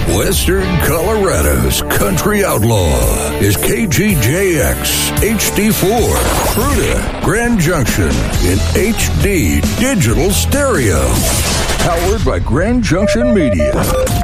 Western Colorado's country outlaw is KGJX HD4, Fruita, Grand Junction in HD digital stereo. Powered by Grand Junction Media.